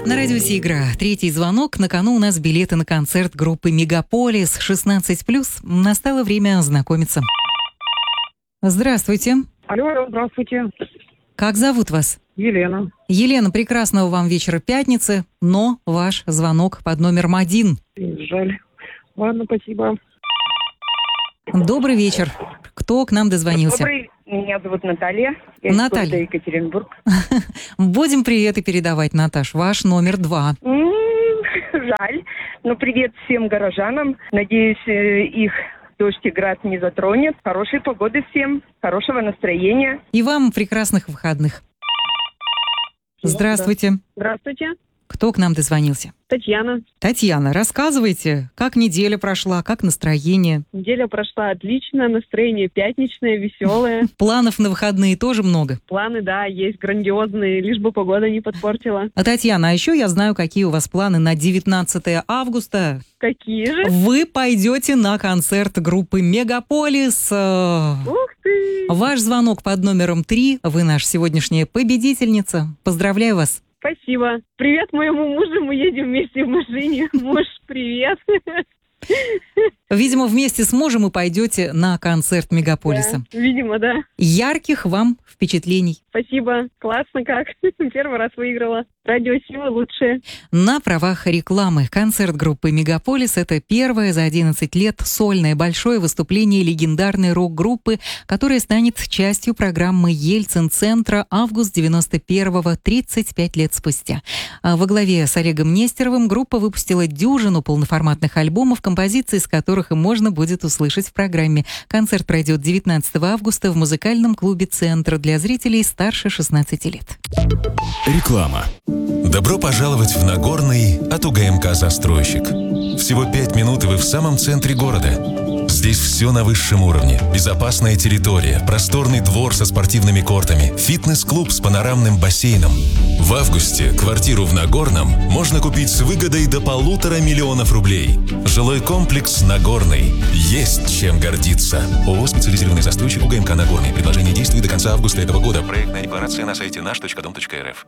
На радио «Игра». Третий звонок. На кону у нас билеты на концерт группы «Мегаполис» 16+. Настало время знакомиться. Здравствуйте. Алло, здравствуйте. Как зовут вас? Елена. Елена, прекрасного вам вечера пятницы, но ваш звонок под номером 1. Жаль. Ладно, спасибо. Добрый вечер. Кто к нам дозвонился? Добрый. Меня зовут Наталья. Я из Наталья. города Екатеринбург. Будем приветы передавать, Наташ. Ваш номер 2. Жаль. Но привет всем горожанам. Надеюсь, их дождь и град не затронет. Хорошей погоды всем. Хорошего настроения. И вам прекрасных выходных. Здравствуйте. Здравствуйте. Кто к нам дозвонился? Татьяна. Татьяна, рассказывайте, как неделя прошла, как настроение? Неделя прошла отлично, настроение пятничное, веселое. Планов на выходные тоже много? Планы, да, есть грандиозные, лишь бы погода не подпортила. А, Татьяна, а еще я знаю, какие у вас планы на 19 августа. Какие же? Вы пойдете на концерт группы «Мегаполис». Ух ты! Ваш звонок под номером 3. Вы наша сегодняшняя победительница. Поздравляю вас. Спасибо. Привет моему мужу, мы едем вместе в машине. Муж, привет. Видимо, вместе с мужем вы пойдете на концерт «Мегаполиса». Да, видимо, да. Ярких вам впечатлений. Спасибо. Классно как. Первый раз выиграла. Радио «Сила» лучшее. На правах рекламы. Концерт группы «Мегаполис» — это первое за 11 лет сольное большое выступление легендарной рок-группы, которая станет частью программы «Ельцин-центра» август 91-го, 35 лет спустя. Во главе с Олегом Нестеровым группа выпустила дюжину полноформатных альбомов, композиции из которых и можно будет услышать в программе. Концерт пройдет 19 августа в музыкальном клубе «Центр» для зрителей старше 16 лет. Реклама. Добро пожаловать в Нагорный от УГМК «Застройщик». Всего 5 минут, и вы в самом центре города. Здесь все на высшем уровне. Безопасная территория, просторный двор со спортивными кортами, фитнес-клуб с панорамным бассейном. В августе квартиру в Нагорном можно купить с выгодой до 1,5 миллиона рублей. Жилой комплекс «Нагорный». Есть чем гордиться. ООО «Специализированный застройщик» УГМК «Нагорный». Предложение действует до конца августа этого года. Проектная декларация на сайте наш.дом.рф.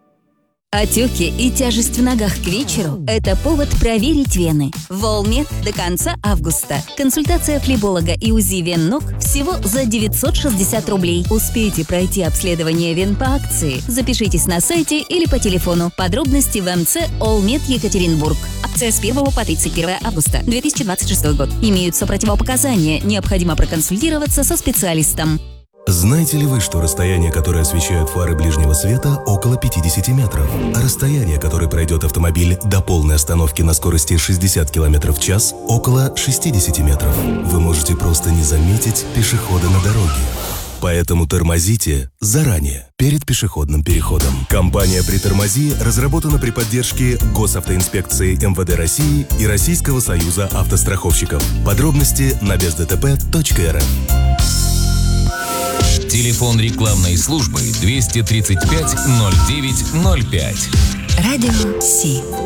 Отеки и тяжесть в ногах к вечеру – это повод проверить вены. Волмед до конца августа. Консультация флеболога и УЗИ вен ног всего за 960 рублей. Успейте пройти обследование вен по акции. Запишитесь на сайте или по телефону. Подробности в МЦ «Олмед Екатеринбург». Акция с 1 по 31 августа 2026 год. Имеются противопоказания. Необходимо проконсультироваться со специалистом. Знаете ли вы, что расстояние, которое освещают фары ближнего света, около 50 метров? А расстояние, которое пройдет автомобиль до полной остановки на скорости 60 км в час, около 60 метров. Вы можете просто не заметить пешехода на дороге. Поэтому тормозите заранее, перед пешеходным переходом. Компания «Притормози» разработана при поддержке Госавтоинспекции МВД России и Российского союза автостраховщиков. Подробности на бездтп.рф. Телефон рекламной службы 235 09 05. Радио Си.